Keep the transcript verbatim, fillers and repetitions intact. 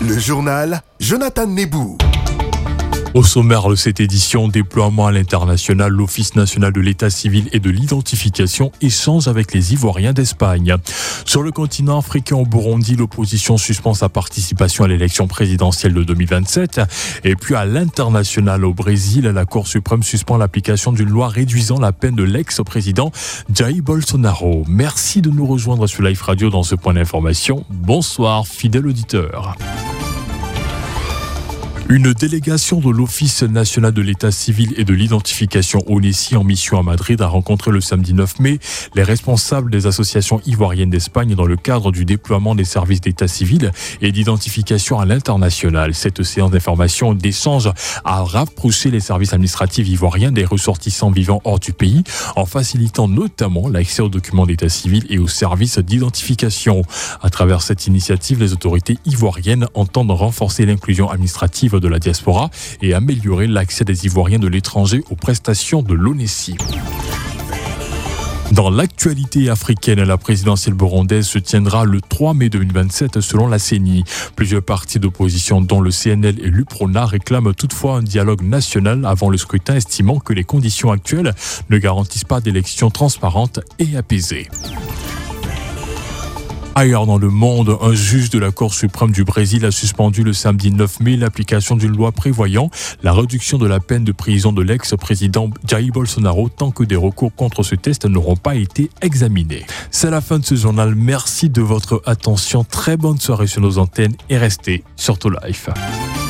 Le journal Jonathan Nebou. Au sommaire de cette édition, déploiement à l'international, l'Office national de l'état civil et de l'identification échange avec les Ivoiriens d'Espagne. Sur le continent africain, au Burundi, l'opposition suspend sa participation à l'élection présidentielle de deux mille vingt-sept. Et puis à l'international, au Brésil, la Cour suprême suspend l'application d'une loi réduisant la peine de l'ex-président Jair Bolsonaro. Merci de nous rejoindre sur Life Radio dans ce point d'information. Bonsoir, fidèles auditeurs. Une délégation de l'Office national de l'état civil et de l'identification ONESI en mission à Madrid a rencontré le samedi neuf mai les responsables des associations ivoiriennes d'Espagne dans le cadre du déploiement des services d'état civil et d'identification à l'international. Cette séance d'information et d'échange a rapproché les services administratifs ivoiriens des ressortissants vivant hors du pays en facilitant notamment l'accès aux documents d'état civil et aux services d'identification. À travers cette initiative, les autorités ivoiriennes entendent renforcer l'inclusion administrative de la diaspora et améliorer l'accès des Ivoiriens de l'étranger aux prestations de l'ONESI. Dans l'actualité africaine, la présidentielle burundaise se tiendra le trois mai deux mille vingt-sept selon la C E N I. Plusieurs partis d'opposition, dont le C N L et l'U P R O N A, réclament toutefois un dialogue national avant le scrutin, estimant que les conditions actuelles ne garantissent pas d'élections transparentes et apaisées. Ailleurs dans le monde, un juge de la Cour suprême du Brésil a suspendu le samedi neuf mai l'application d'une loi prévoyant la réduction de la peine de prison de l'ex-président Jair Bolsonaro tant que des recours contre ce test n'auront pas été examinés. C'est la fin de ce journal. Merci de votre attention. Très bonne soirée sur nos antennes et restez sur To Life.